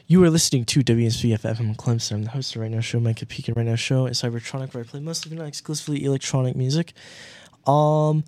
You are listening to WSBF FM Clemson. I'm the host of Right Now Show, Mike Peak, and Right Now Show is Cybertronic, where I play most of it, not exclusively electronic music. So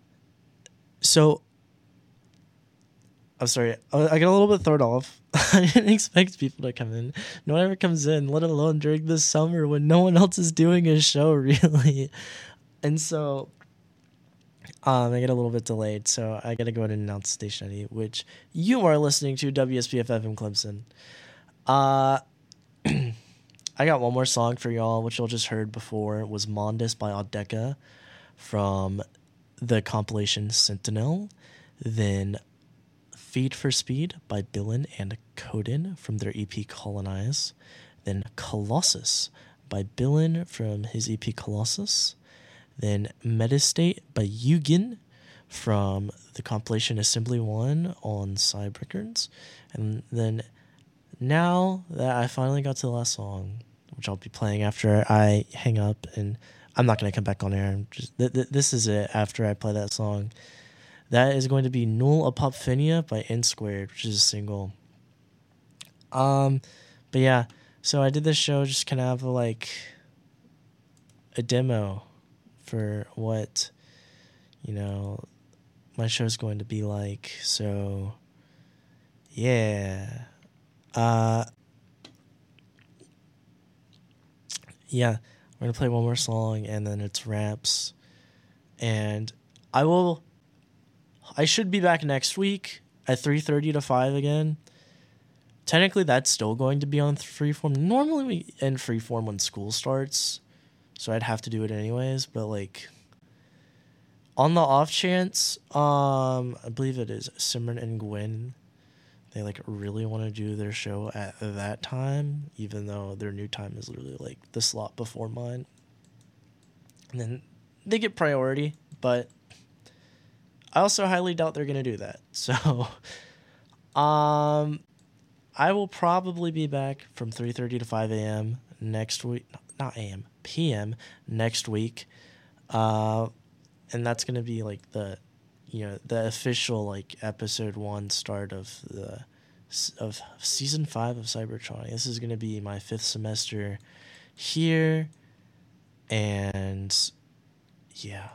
I'm sorry, I got a little bit thrown off. I didn't expect people to come in. No one ever comes in, let alone during the summer when no one else is doing a show, really. And so I get a little bit delayed, so I got to go ahead and announce Station ID, which you are listening to WSBF FM Clemson. I got one more song for y'all, which y'all just heard before. It was Mondus by Audeka from the compilation Sentinel. Then Feed for Speed by Billin and Coden from their EP Colonize. Then Colossus by Billin from his EP Colossus. Then Metastate by Eugen from the compilation Assembly 1 on Cyber Records. And then now that I finally got to the last song, which I'll be playing after I hang up, and I'm not going to come back on air. I'm just this is it after I play that song. That is going to be Null Apopphenia by N Squared, which is a single. But yeah, so I did this show just kind of like a demo for what, my show's going to be like. So yeah. Yeah, we're gonna play one more song and then it's wraps. And I should be back next week at 3:30 to 5 again. Technically, that's still going to be on Freeform. Normally, we end Freeform when school starts, so I'd have to do it anyways. But like, on the off chance, I believe it is Simran and Gwen. They like really want to do their show at that time, even though their new time is literally like the slot before mine. And then they get priority, but I also highly doubt they're going to do that. So, I will probably be back from 3:30 to 5 a.m. next week. Not a.m., p.m. next week. And that's going to be like the official like episode 1 start of season 5 of Cybertronic. This is going to be my 5th semester here. And yeah.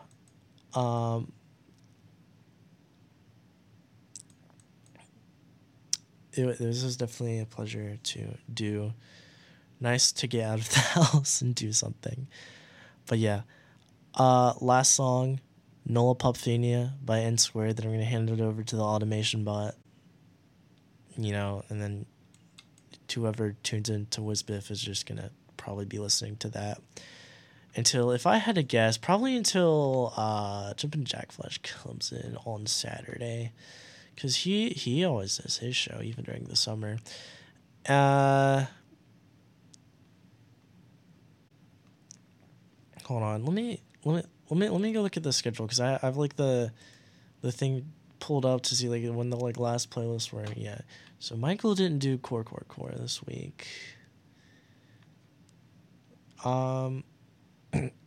This is definitely a pleasure to do. Nice to get out of the house and do something. But yeah. Last song, Null Apopphenia by N Squared, that I'm going to hand it over to the automation bot. And then whoever tunes into WizBiff is just going to probably be listening to that. Until, if I had to guess, probably until Jumpin' Jack Flash comes in on Saturday. Because he always does his show, even during the summer. Hold on, let me go look at the schedule, because I have like the thing pulled up to see like when the like last playlists were. Yeah, so Michael didn't do core this week.